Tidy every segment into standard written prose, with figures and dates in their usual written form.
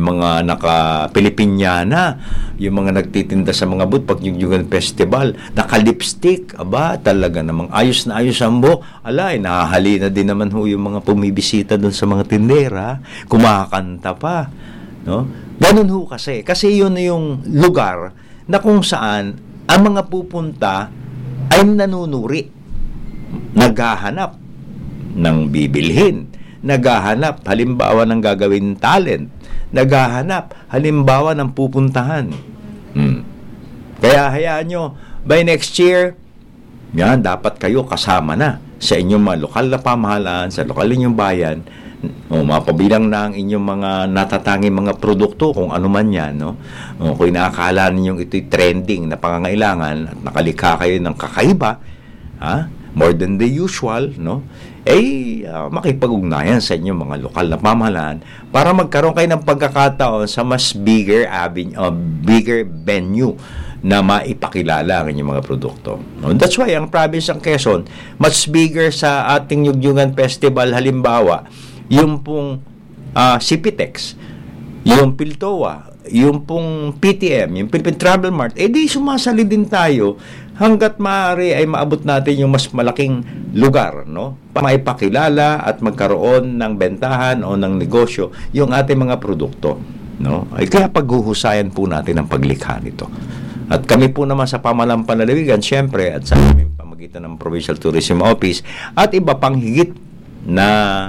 mga naka-Pilipinyana, yung mga nagtitinda sa mga booth pag Yugyugan Festival, naka-lipstick, aba, talaga namang ayos na ayos ang buhok. Alay, nahahalina din naman ho yung mga pumibisita doon sa mga tindera, kumakanta pa, no? Ganun ho kasi yun yung lugar na kung saan ang mga pupunta ay nanunuri, naghahanap ng bibilhin, naghahanap halimbawa ng gagawin talent, naghahanap halimbawa ng pupuntahan. Kaya hayaan nyo, by next year, yan, dapat kayo kasama na sa inyong mga lokal na pamahalaan, sa lokal ninyong bayan, mapabilang na ang inyong mga natatanging mga produkto, kung ano man yan, no? Kung inaakala ninyong ito'y trending na pangangailangan at nakalikha kayo ng kakaiba, more than the usual, no? Makipag-ugnayan sa inyong mga lokal na pamahalaan para magkaroon kayo ng pagkakataon sa mas bigger venue na maipakilala ang inyong mga produkto. No? That's why ang province ng Quezon, much bigger sa ating Yugyugan Festival, halimbawa, yung pong CPTEX, yung Piltoa, yung pong PTM, yung Philippine Travel Mart, di sumasali din tayo hanggat maaari ay maabot natin yung mas malaking lugar, no? Maipakilala at magkaroon ng bentahan o ng negosyo yung ating mga produkto, no? Ay kaya paghuhusayan po natin ang paglikha nito. At kami po naman sa Pamahalaan Panlalawigan, syempre, at sa aming pamagitan ng Provincial Tourism Office at iba pang higit na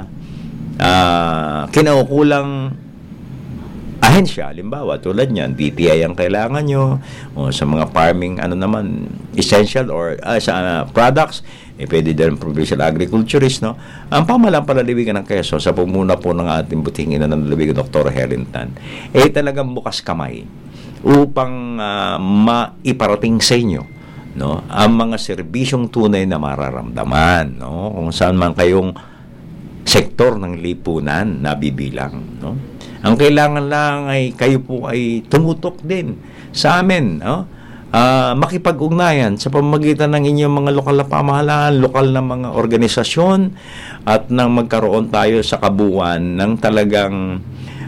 kinaukulang ahensya, halimbawa, tulad niyan, DTI ang kailangan nyo, o sa mga farming, essential or products, pwede din provincial agriculturist, no? Ang Pamahalaan Panlalawigan ng Quezon, sa pumuna po ng ating buting ina ng lalawigan, Dr. Helen Tan, talagang bukas kamay upang maiparating sa inyo, no, ang mga serbisyong tunay na mararamdaman, no, kung saan man kayong sektor ng lipunan nabibilang, no? Ang kailangan lang ay kayo po ay tumutok din sa amin, no? Makipag-ugnayan sa pamamagitan ng inyong mga lokal na pamahalaan, lokal na mga organisasyon, at nang magkaroon tayo sa kabuuan ng talagang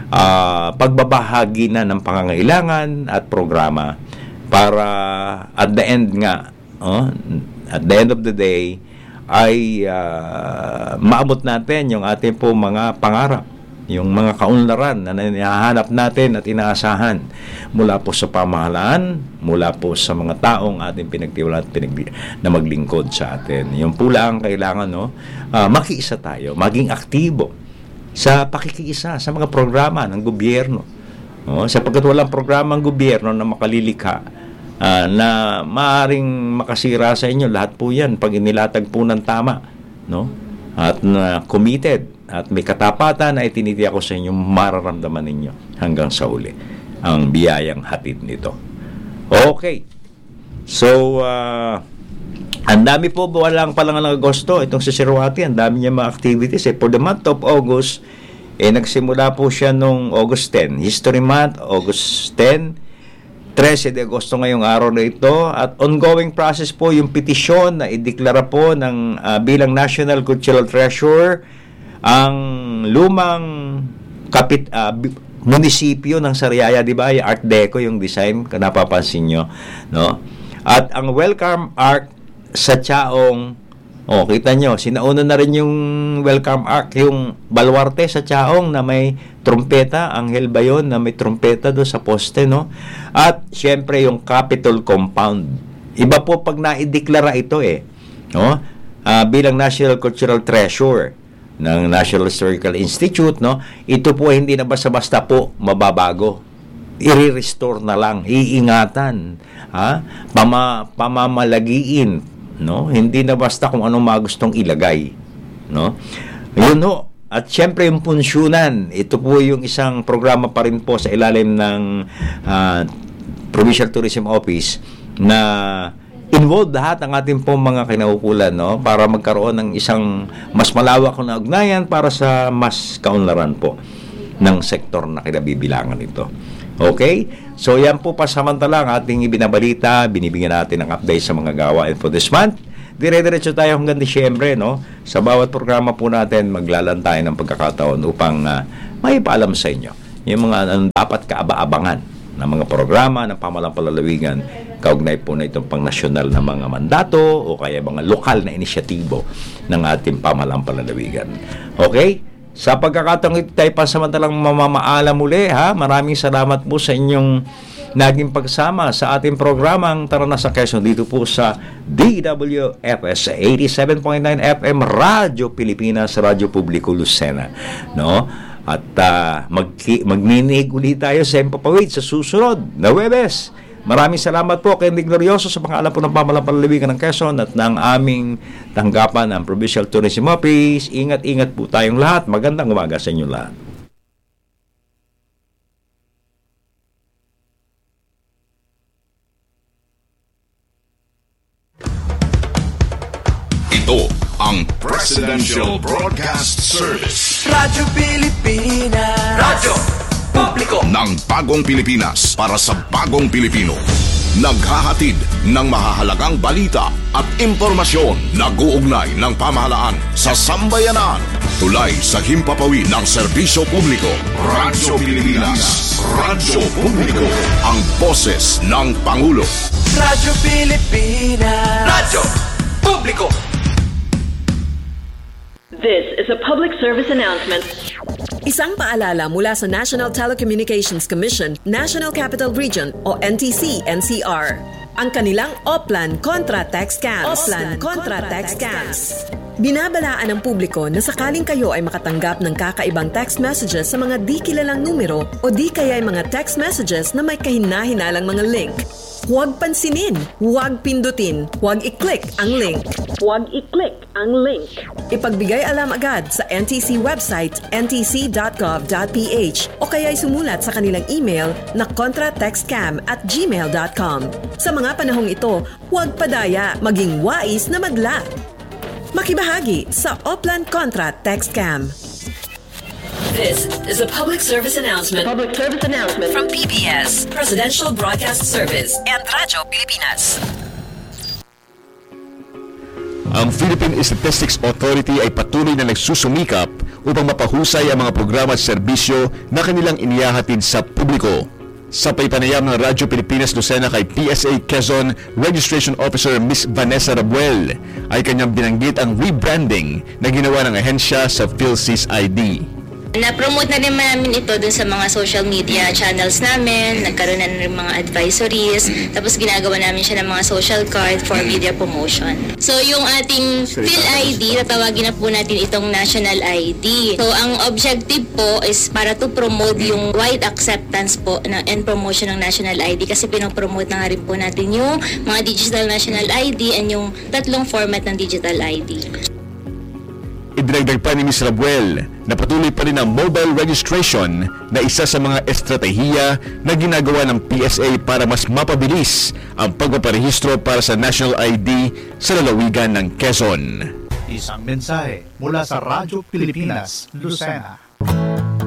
pagbabahagi na ng pangangailangan at programa para at the end at the end of the day ay maabot natin yung ating po mga pangarap, yung mga kaunlaran na hinahanap natin at inaasahan mula po sa pamahalaan, mula po sa mga taong ating pinagtiwalaan at na maglingkod sa atin. Yung po lang kailangan, no, makiisa tayo, maging aktibo sa pakikiisa sa mga programa ng gobyerno. Sapagkat walang programa ng gobyerno na makalilikha na maaring makasira sa inyo, lahat po yan pag inilatag po ng tama, no? At committed at may katapatan na itinitiyak ko sa inyo, mararamdaman ninyo hanggang sa uli ang biyayang hatid nito. Okay. So, ang dami po, walang pa lang ng Agosto, itong si Sirwati, ang dami niya mga activities. For the month of August, nagsimula po siya nung August 10. History Month, August 10. 13 de Agosto ngayong araw na ito, at ongoing process po yung petisyon na ideklara po ng bilang National Cultural Treasure ang lumang munisipyo ng Sariaya, di ba? Yung Art Deco yung design, napapansin nyo, no? At ang Welcome Arc sa Chaong, kita nyo, sinauna na rin yung Welcome Arc, yung baluarte sa Chaong na may trumpeta, Anghel ba yun, na may trumpeta doon sa poste, no? At syempre yung Capitol Compound. Iba po pag naideklara ito, no? Bilang National Cultural Treasure ng National Historical Institute, no? Ito po hindi na basta-basta po mababago. I-restore na lang, iingatan, pamamalagiin, no? Hindi na basta kung anong magustong ilagay, no? Yun ho. At syempre yung punsyonan, ito po yung isang programa pa rin po sa ilalim ng Provincial Tourism Office na involved lahat ang ating pong mga kinaukulan, no, para magkaroon ng isang mas malawak na ugnayan para sa mas kaunlaran po ng sektor na kinabibilangan ito. Okay? So yan po pasamantala ang ating ibinabalita, binibigyan natin ng update sa mga gawain for this month. Dire-diretso tayo hanggang Disyembre, no? Sa bawat programa po natin, maglalaan tayo ng pagkakataon upang maipaalam sa inyo yung mga dapat kaaba-abangan na mga programa ng pamahalang palalawigan kaugnay po na itong pang-nasyonal na mga mandato o kaya mga lokal na inisyatibo ng ating pamahalang palalawigan. Okay? Sa pagkakataong ito tayo pasamantalang mamamaala muli, ha? Maraming salamat po sa inyong naging pagsama sa ating programang Tara na sa Quezon dito po sa DWFS 87.9 FM Radyo Pilipinas, Radyo Publiko Lucena, no? At magninig ulit tayo sa Empapawid sa susunod na Huwebes. Maraming salamat po kay Andy Glorioso sa pangalan po ng pamahalang palalawigan ng Quezon at ng aming tanggapan ng Provincial Tourism Office. Ingat-ingat po tayong lahat. Magandang umaga sa inyo lahat. Ito ang Presidential Broadcast Service. Radyo Pilipinas. Radyo Publiko ng bagong Pilipinas para sa bagong Pilipino. Naghahatid ng mahahalagang balita at impormasyon na guugnay ng pamahalaan sa sambayanan. Tulay sa himpapawid ng serbisyo publiko. Radyo Pilipinas. Radyo Publiko. Ang boses ng Pangulo. Radyo Pilipinas. Radyo Publiko. This is a public service announcement. Isang paalala mula sa National Telecommunications Commission, National Capital Region o NTC-NCR. Ang kanilang Oplan Contra Text Scams. Oplan Contra Text Scams. Binabalaan ng publiko na sakaling kayo ay makatanggap ng kakaibang text messages sa mga di kilalang numero o di kaya ay mga text messages na may kahina-hinalang mga link. Huwag pansinin, huwag pindutin, huwag i-click ang link. Huwag i-click ang link. Ipagbigay alam agad sa NTC website ntc.gov.ph o kaya'y sumulat sa kanilang email na contratextcam@gmail.com. Sa mga panahong ito, huwag padaya, maging wais na madla. Makibahagi sa Oplan Contra Text Scam. This is a public service announcement. Public service announcement From PBS, Presidential Broadcast Service and Radyo Pilipinas. Ang Philippine Statistics Authority ay patuloy na nagsusumikap upang mapahusay ang mga programa at serbisyo na kanilang inihahatid sa publiko. Sa paypanayam ng Radyo Pilipinas Lucena kay PSA Quezon Registration Officer Ms. Vanessa Rabuel ay kanyang binanggit ang rebranding na ginawa ng ahensya sa PhilSys ID. Na-promote na rin namin ito dun sa mga social media channels namin, nagkaroon na rin mga advisories, tapos ginagawa namin siya ng mga social card for media promotion. So yung ating PhilID, tatawagin na po natin itong National ID. So ang objective po is para to promote yung wide acceptance po and promotion ng National ID kasi pinopromote na nga rin po natin yung mga digital National ID and yung tatlong format ng digital ID. Idinagdag pa ni Ms. Rabuel na patuloy pa rin ang mobile registration na isa sa mga estratehiya na ginagawa ng PSA para mas mapabilis ang pagpaparehistro para sa National ID sa lalawigan ng Quezon. Isang mensahe mula sa Radyo Pilipinas, Lucena.